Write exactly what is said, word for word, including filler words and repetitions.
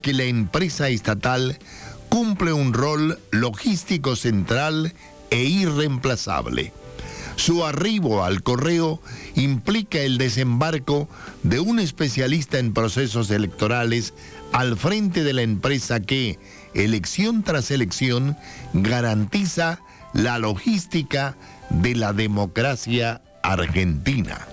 que la empresa estatal cumple un rol logístico central e irreemplazable. Su arribo al Correo implica el desembarco de un especialista en procesos electorales al frente de la empresa que, elección tras elección, garantiza la logística de la democracia argentina.